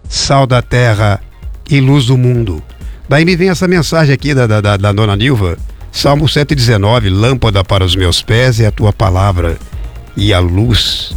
sal da terra e luz do mundo. Daí me vem essa mensagem aqui da dona Nilva, Salmo 119, lâmpada para os meus pés é a tua palavra e a luz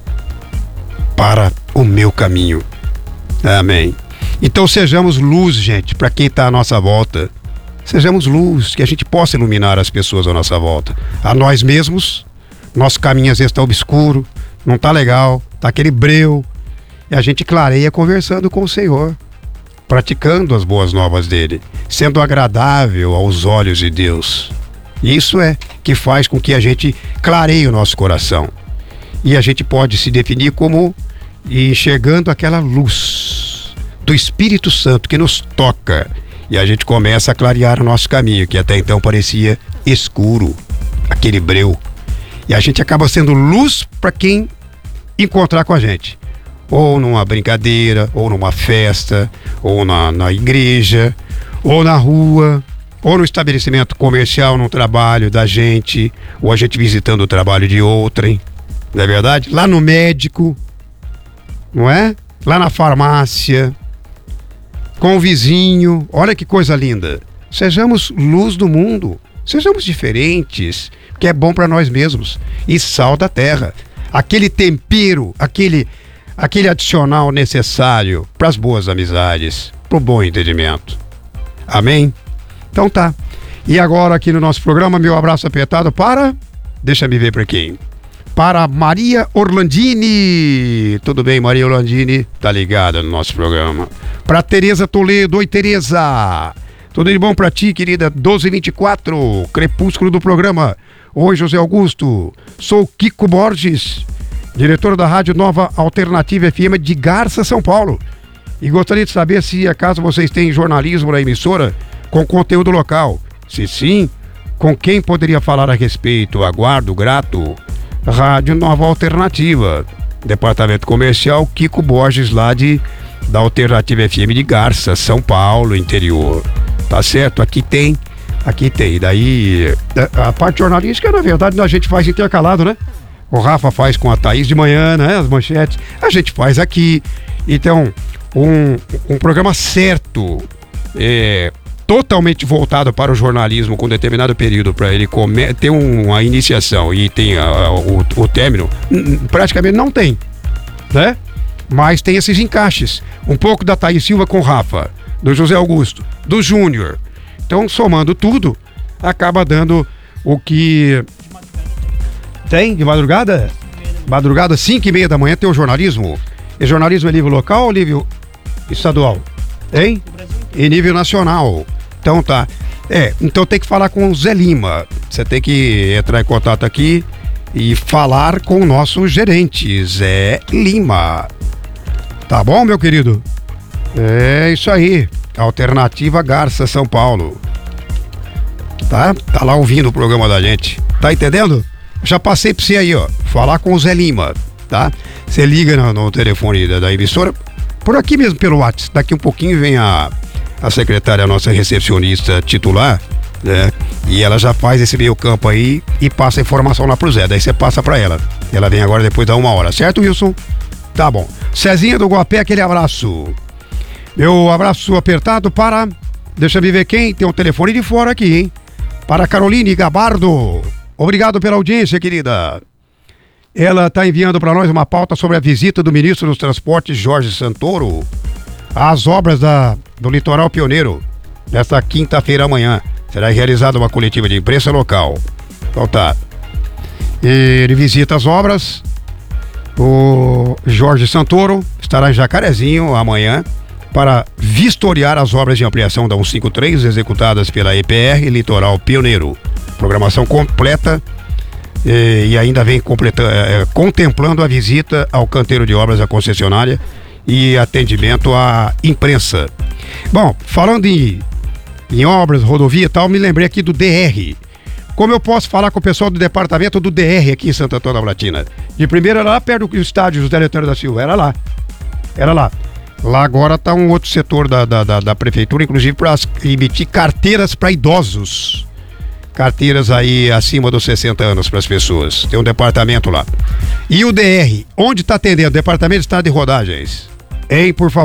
para o meu caminho. Amém. Então sejamos luz, gente, para quem está à nossa volta. Sejamos luz, que a gente possa iluminar as pessoas à nossa volta. A nós mesmos, nosso caminho às vezes está obscuro, não está legal, está aquele breu. E a gente clareia conversando com o Senhor, praticando as boas novas dele, sendo agradável aos olhos de Deus. Isso é que faz com que a gente clareie o nosso coração. E a gente pode se definir como enxergando aquela luz do Espírito Santo que nos toca. E a gente começa a clarear o nosso caminho, que até então parecia escuro, aquele breu. E a gente acaba sendo luz para quem encontrar com a gente. Ou numa brincadeira, ou numa festa, ou na igreja, ou na rua, ou no estabelecimento comercial, no trabalho da gente, ou a gente visitando o trabalho de outrem, não é verdade? Lá no médico, não é? Lá na farmácia, com o vizinho, olha que coisa linda. Sejamos luz do mundo, sejamos diferentes, que é bom para nós mesmos. E sal da terra, aquele tempero, aquele adicional necessário para as boas amizades, para o bom entendimento. Amém? Então tá. E agora aqui no nosso programa, meu abraço apertado para... Deixa me ver para quem. Para Maria Orlandini. Tudo bem, Maria Orlandini? Tá ligada no nosso programa. Para Tereza Toledo. Oi, Tereza. Tudo de bom para ti, querida? 12h24, crepúsculo do programa. Oi, José Augusto. Sou Kiko Borges, diretor da Rádio Nova Alternativa FM de Garça, São Paulo. E gostaria de saber se acaso vocês têm jornalismo na emissora com conteúdo local. Se sim, com quem poderia falar a respeito? Aguardo, grato. Rádio Nova Alternativa, departamento comercial Kiko Borges, lá da Alternativa FM de Garça, São Paulo, interior. Tá certo? Aqui tem. Daí, a parte jornalística, na verdade, a gente faz intercalado, né? O Rafa faz com a Thaís de manhã, né? As manchetes. A gente faz aqui. Então, um programa certo, totalmente voltado para o jornalismo com determinado período, para ele ter uma iniciação e tem o término, praticamente não tem, né? Mas tem esses encaixes. Um pouco da Thaís Silva com o Rafa, do José Augusto, do Júnior. Então, somando tudo, acaba dando o que... Tem? De madrugada? Madrugada, 5h30 da manhã, tem o jornalismo. E jornalismo é nível local ou nível estadual? Hein? E nível nacional. Então tá. Então tem que falar com o Zé Lima. Você tem que entrar em contato aqui e falar com o nosso gerente, Zé Lima. Tá bom, meu querido? É isso aí. Alternativa Garça, São Paulo. Tá lá ouvindo o programa da gente. Tá entendendo? Já passei pra você aí, ó. Falar com o Zé Lima, tá? Você liga no telefone da emissora, por aqui mesmo pelo WhatsApp. Daqui um pouquinho vem a secretária, a nossa recepcionista titular, né? E ela já faz esse meio campo aí e passa a informação lá pro Zé. Daí você passa pra ela. Ela vem agora depois da 1h, certo, Wilson? Tá bom. Cezinha do Guapé, aquele abraço. Meu abraço apertado para... Deixa eu ver quem tem um telefone de fora aqui, hein? Para Caroline Gabardo. Obrigado pela audiência, querida. Ela está enviando para nós uma pauta sobre a visita do ministro dos Transportes, Jorge Santoro, às obras do Litoral Pioneiro, nesta quinta-feira amanhã. Será realizada uma coletiva de imprensa local. Então tá. Ele visita as obras. O Jorge Santoro estará em Jacarezinho amanhã para vistoriar as obras de ampliação da 153 executadas pela EPR Litoral Pioneiro. Programação completa e ainda vem contemplando a visita ao canteiro de obras da concessionária e atendimento à imprensa. Bom, falando em obras, rodovia e tal, me lembrei aqui do DR. Como eu posso falar com o pessoal do departamento do DR aqui em Santo Antônio da Platina? De primeira era lá perto do estádio José Leitão da Silva, era lá. Lá agora está um outro setor da prefeitura, inclusive para emitir carteiras para idosos. Carteiras aí acima dos 60 anos para as pessoas. Tem um departamento lá. E o DR, onde está atendendo? Departamento de Estrada de Rodagens. Hein, por favor.